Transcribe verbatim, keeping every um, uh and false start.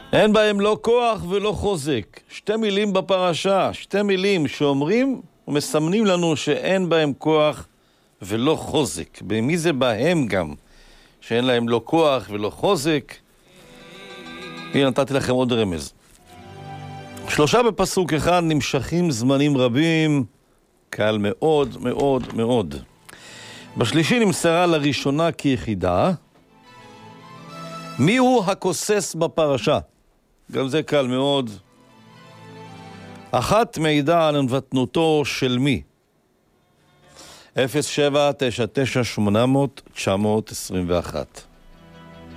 אין בהם לא כוח ולא חוזק. שתי מילים בפרשה, שתי מילים שאומרים ומסמנים לנו שאין בהם כוח ולא חוזק. במי זה בהם גם? שאין להם לא כוח ולא חוזק. הנה נתתי לכם עוד רמז. שלושה בפסוק אחד נמשכים זמנים רבים, קל מאוד מאוד מאוד. בשלישי נמסרה לראשונה כיחידה. מי הוא הכוסס בפרשה? גם זה קל מאוד. אחת מעידה על נבטנותו של מי? אפס שבע תשע תשע שמונה אפס אפס תשע עשרים ואחת